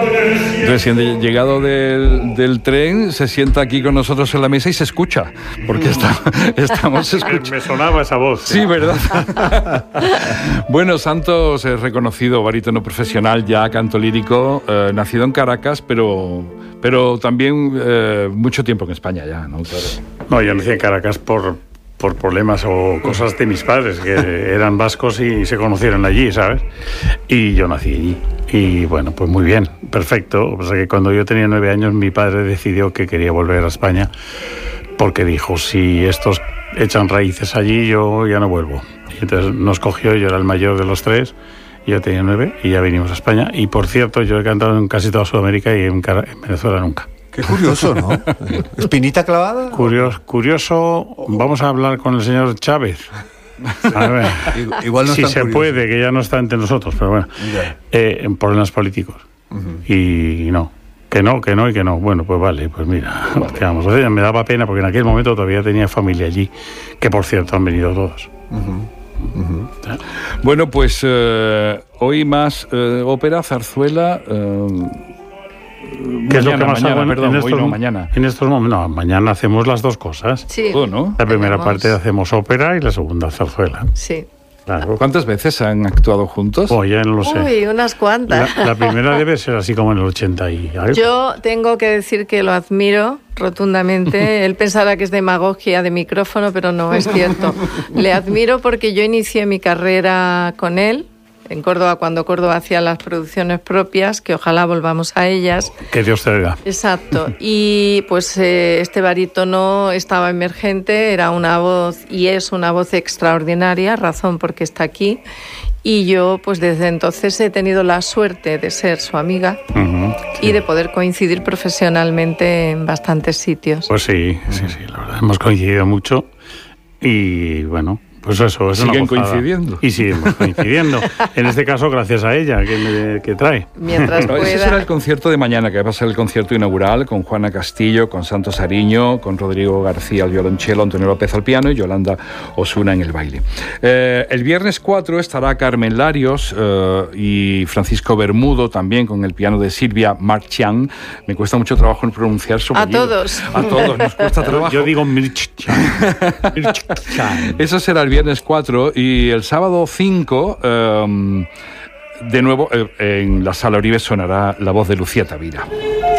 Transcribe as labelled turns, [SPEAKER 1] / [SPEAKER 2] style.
[SPEAKER 1] Recién llegado del tren, se sienta aquí con nosotros en la mesa y se escucha, porque estamos escuchando.
[SPEAKER 2] Me sonaba esa voz.
[SPEAKER 1] Sí, ¿verdad? Bueno, Santos es reconocido barítono profesional, ya canto lírico, nacido en Caracas, pero también mucho tiempo en España ya, ¿no? Claro.
[SPEAKER 2] No, yo nací en Caracas por problemas o cosas de mis padres, que eran vascos y se conocieron allí, ¿sabes? Y yo nací allí. Y bueno, pues muy bien, perfecto. O sea que cuando yo tenía 9 años, mi padre decidió que quería volver a España, porque dijo, si estos echan raíces allí, yo ya no vuelvo. Y entonces nos cogió, yo era el mayor de los 3, yo tenía 9 y ya vinimos a España. Y por cierto, yo he cantado en casi toda Sudamérica y en Venezuela nunca.
[SPEAKER 3] Qué curioso, ¿no? ¿Espinita clavada?
[SPEAKER 2] Curioso, vamos a hablar con el señor Chávez. A ver,
[SPEAKER 3] igual no
[SPEAKER 2] si se
[SPEAKER 3] curioso.
[SPEAKER 2] puede, que ya no está entre nosotros, pero bueno, en problemas políticos. Y no, que no. Bueno, pues vale, pues mira, ¿qué vamos a hacer? Me daba pena porque en aquel momento todavía tenía familia allí, que por cierto han venido todos.
[SPEAKER 1] Bueno, pues hoy más ópera, zarzuela.
[SPEAKER 2] ¿Qué es lo que más hago
[SPEAKER 1] mañana?
[SPEAKER 2] En estos momentos, no, mañana hacemos las dos cosas.
[SPEAKER 4] Sí.
[SPEAKER 1] ¿No?
[SPEAKER 2] La primera parte hacemos ópera y la segunda zarzuela.
[SPEAKER 4] Sí.
[SPEAKER 2] Claro.
[SPEAKER 1] ¿Cuántas veces han actuado juntos?
[SPEAKER 2] Oh, ya no lo sé.
[SPEAKER 4] Uy, unas cuantas.
[SPEAKER 2] La primera debe ser así como en el 80 y algo.
[SPEAKER 4] Yo tengo que decir que lo admiro rotundamente. Él pensará que es demagogia de micrófono, pero no es cierto. Le admiro porque yo inicié mi carrera con él en Córdoba, cuando Córdoba hacía las producciones propias, que ojalá volvamos a ellas.
[SPEAKER 2] Que Dios te oiga.
[SPEAKER 4] Exacto. Y pues este barítono estaba emergente, era una voz y es una voz extraordinaria, razón porque está aquí. Y yo pues desde entonces he tenido la suerte de ser su amiga y de poder coincidir profesionalmente en bastantes sitios.
[SPEAKER 2] Pues sí, la verdad, hemos coincidido mucho y bueno... Pues eso, es
[SPEAKER 1] siguen
[SPEAKER 2] una gozada.
[SPEAKER 1] Coincidiendo.
[SPEAKER 2] Y seguimos coincidiendo. En este caso, gracias a ella, que trae.
[SPEAKER 4] Mientras pueda.
[SPEAKER 1] Ese será el concierto de mañana, que va a ser el concierto inaugural con Juana Castillo, con Santos Ariño, con Rodrigo García al violonchelo, Antonio López al piano y Yolanda Osuna en el baile. El viernes 4 estará Carmen Larios y Francisco Bermudo también con el piano de Silvia Marchán. Me cuesta mucho trabajo pronunciar su apellido.
[SPEAKER 4] A todos
[SPEAKER 1] Nos cuesta trabajo.
[SPEAKER 2] Yo digo Mirchán.
[SPEAKER 1] Eso será el viernes 4 y el sábado 5 de nuevo en la Sala Oribe sonará la voz de Lucía Tavira.